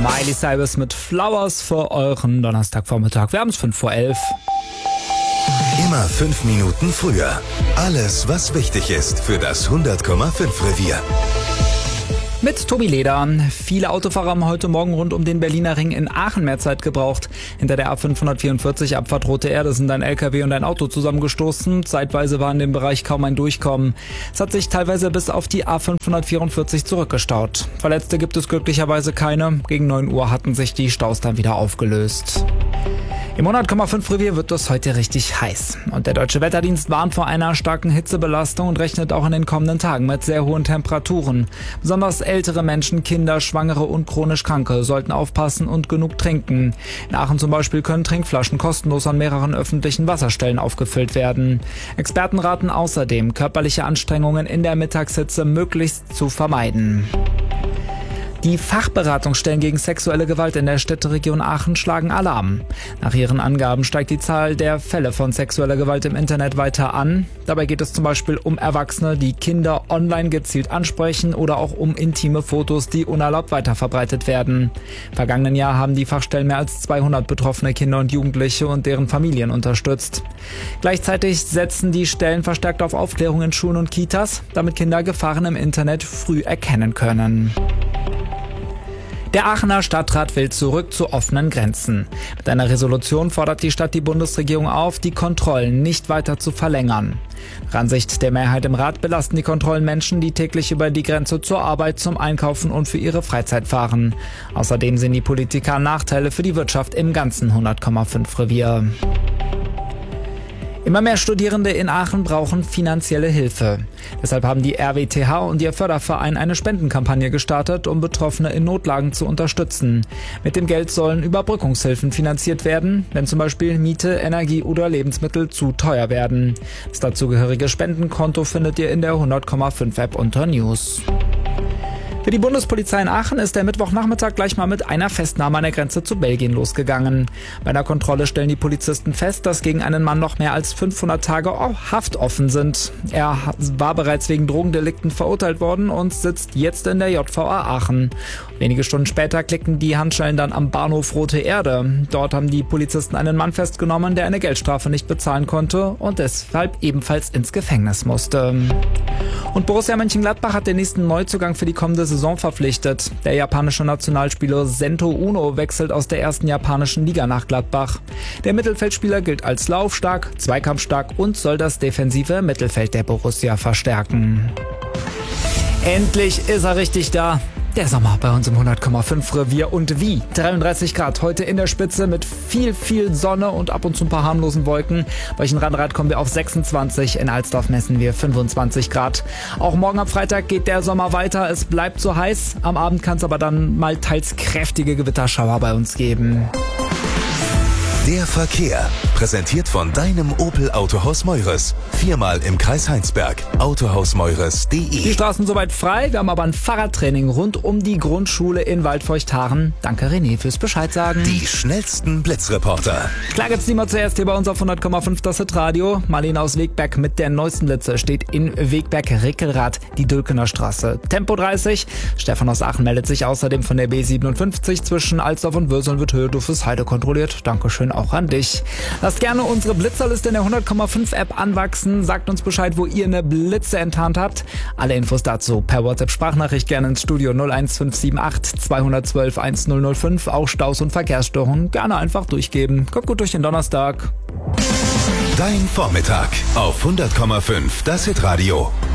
Miley Cyrus mit Flowers für euren Donnerstagvormittag. Wir haben es 11:05. Immer 5 Minuten früher. Alles, was wichtig ist für das 100,5 Revier. Mit Tobi Leder. Viele Autofahrer haben heute Morgen rund um den Berliner Ring in Aachen mehr Zeit gebraucht. Hinter der A544 Abfahrt Rote Erde sind ein LKW und ein Auto zusammengestoßen. Zeitweise war in dem Bereich kaum ein Durchkommen. Es hat sich teilweise bis auf die A544 zurückgestaut. Verletzte gibt es glücklicherweise keine. Gegen 9 Uhr hatten sich die Staus dann wieder aufgelöst. Im 100,5 Revier wird es heute richtig heiß. Und der Deutsche Wetterdienst warnt vor einer starken Hitzebelastung und rechnet auch in den kommenden Tagen mit sehr hohen Temperaturen. Besonders ältere Menschen, Kinder, Schwangere und chronisch Kranke sollten aufpassen und genug trinken. In Aachen zum Beispiel können Trinkflaschen kostenlos an mehreren öffentlichen Wasserstellen aufgefüllt werden. Experten raten außerdem, körperliche Anstrengungen in der Mittagshitze möglichst zu vermeiden. Die Fachberatungsstellen gegen sexuelle Gewalt in der Städteregion Aachen schlagen Alarm. Nach ihren Angaben steigt die Zahl der Fälle von sexueller Gewalt im Internet weiter an. Dabei geht es zum Beispiel um Erwachsene, die Kinder online gezielt ansprechen oder auch um intime Fotos, die unerlaubt weiterverbreitet werden. Im vergangenen Jahr haben die Fachstellen mehr als 200 betroffene Kinder und Jugendliche und deren Familien unterstützt. Gleichzeitig setzen die Stellen verstärkt auf Aufklärung in Schulen und Kitas, damit Kinder Gefahren im Internet früh erkennen können. Der Aachener Stadtrat will zurück zu offenen Grenzen. Mit einer Resolution fordert die Stadt die Bundesregierung auf, die Kontrollen nicht weiter zu verlängern. Nach Ansicht der Mehrheit im Rat belasten die Kontrollen Menschen, die täglich über die Grenze zur Arbeit, zum Einkaufen und für ihre Freizeit fahren. Außerdem sehen die Politiker Nachteile für die Wirtschaft im ganzen 100,5 Revier. Immer mehr Studierende in Aachen brauchen finanzielle Hilfe. Deshalb haben die RWTH und ihr Förderverein eine Spendenkampagne gestartet, um Betroffene in Notlagen zu unterstützen. Mit dem Geld sollen Überbrückungshilfen finanziert werden, wenn zum Beispiel Miete, Energie oder Lebensmittel zu teuer werden. Das dazugehörige Spendenkonto findet ihr in der 100,5 App unter News. Für die Bundespolizei in Aachen ist der Mittwochnachmittag gleich mal mit einer Festnahme an der Grenze zu Belgien losgegangen. Bei einer Kontrolle stellen die Polizisten fest, dass gegen einen Mann noch mehr als 500 Tage Haft offen sind. Er war bereits wegen Drogendelikten verurteilt worden und sitzt jetzt in der JVA Aachen. Wenige Stunden später klickten die Handschellen dann am Bahnhof Rote Erde. Dort haben die Polizisten einen Mann festgenommen, der eine Geldstrafe nicht bezahlen konnte und deshalb ebenfalls ins Gefängnis musste. Und Borussia Mönchengladbach hat den nächsten Neuzugang für die kommende Saison verpflichtet. Der japanische Nationalspieler Sento Uno wechselt aus der ersten japanischen Liga nach Gladbach. Der Mittelfeldspieler gilt als laufstark, zweikampfstark und soll das defensive Mittelfeld der Borussia verstärken. Endlich ist er richtig da. Der Sommer bei uns im 100,5 Revier und wie? 33 Grad heute in der Spitze mit viel Sonne und ab und zu ein paar harmlosen Wolken. Bei Randrad kommen wir auf 26, in Alsdorf messen wir 25 Grad. Auch morgen am Freitag geht der Sommer weiter, es bleibt so heiß. Am Abend kann es aber dann mal teils kräftige Gewitterschauer bei uns geben. Der Verkehr, präsentiert von deinem Opel Autohaus Meures. 4-mal im Kreis Heinsberg. Autohausmeures.de. Die Straßen soweit frei, wir haben aber ein Fahrradtraining rund um die Grundschule in Waldfeucht-Haaren. Danke René fürs Bescheid sagen. Die schnellsten Blitzreporter. Klar gibt's die mal zuerst hier bei uns auf 100,5 das Hitradio. Marlene aus Wegberg mit der neuesten Blitze steht in Wegberg-Rickelrath, die Dülkener Straße. Tempo 30. Stefan aus Aachen meldet sich außerdem von der B57 zwischen Alsdorf und Würseln wird Höhe-Dufes-Heide kontrolliert. Dankeschön auch an dich. Lasst gerne unsere Blitzerliste in der 100,5 App anwachsen. Sagt uns Bescheid, wo ihr eine Blitze enttarnt habt. Alle Infos dazu per WhatsApp-Sprachnachricht gerne ins Studio 01578 212 1005. Auch Staus und Verkehrsstörungen gerne einfach durchgeben. Kommt gut durch den Donnerstag. Dein Vormittag auf 100,5 das Hitradio.